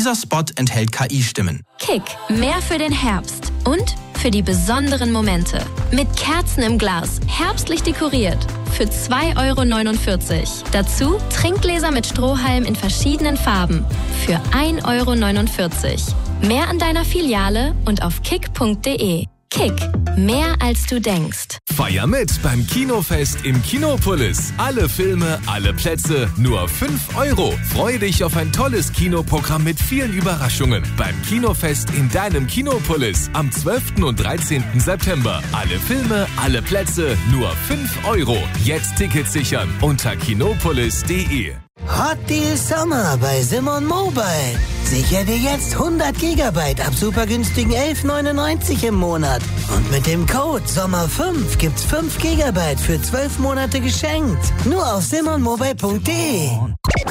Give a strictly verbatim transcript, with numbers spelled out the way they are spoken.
Dieser Spot enthält K I-Stimmen. Kick, mehr für den Herbst und für die besonderen Momente. Mit Kerzen im Glas, herbstlich dekoriert. Für zwei Euro neunundvierzig. Dazu Trinkgläser mit Strohhalm in verschiedenen Farben. Für ein Euro neunundvierzig. Mehr an deiner Filiale und auf kick punkt de. Kick, mehr als du denkst. Feier mit beim Kinofest im Kinopolis. Alle Filme, alle Plätze, nur fünf Euro. Freue dich auf ein tolles Kinoprogramm mit vielen Überraschungen. Beim Kinofest in deinem Kinopolis am zwölften und dreizehnten September. Alle Filme, alle Plätze, nur fünf Euro. Jetzt Tickets sichern unter kinopolis punkt de. Hot Deal Sommer bei Simon Mobile. Sicher dir jetzt hundert Gigabyte ab super günstigen elf neunundneunzig im Monat. Und mit dem Code Sommer fünf gibt's fünf Gigabyte für zwölf Monate geschenkt. Nur auf simon mobile punkt de.